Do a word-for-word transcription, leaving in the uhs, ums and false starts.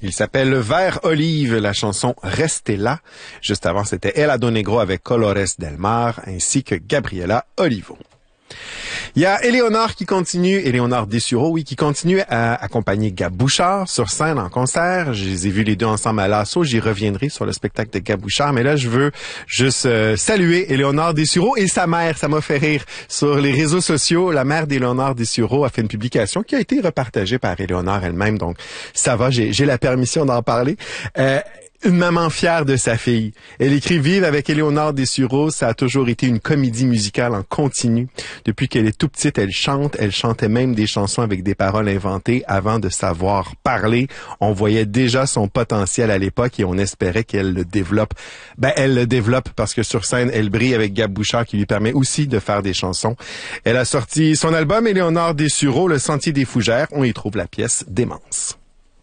Il s'appelle Vert Olive, la chanson Restez là. Juste avant, c'était Helado Negro avec Colores del Mar, ainsi que Gabriela Olivo. Il y a Éléonore qui continue, Éléonore Dessureau, oui, qui continue à accompagner Gab Bouchard sur scène en concert. Je les ai vus les deux ensemble à l'Asso. J'y reviendrai sur le spectacle de Gab Bouchard, mais là, je veux juste euh, saluer Éléonore Dessureau et sa mère. Ça m'a fait rire. Sur les réseaux sociaux, la mère d'Éléonore Dessureau a fait une publication qui a été repartagée par Éléonore elle-même, donc ça va, j'ai, j'ai la permission d'en parler. Euh, Une maman fière de sa fille. Elle écrit « Vivre avec Éléonore Dessureau, ça a toujours été une comédie musicale en continu. Depuis qu'elle est tout petite, elle chante. Elle chantait même des chansons avec des paroles inventées avant de savoir parler. On voyait déjà son potentiel à l'époque et on espérait qu'elle le développe. Ben, elle le développe parce que sur scène, elle brille avec Gab Bouchard qui lui permet aussi de faire des chansons. Elle a sorti son album Éléonore Dessureau, Le Sentier des Fougères. On y trouve la pièce Démence.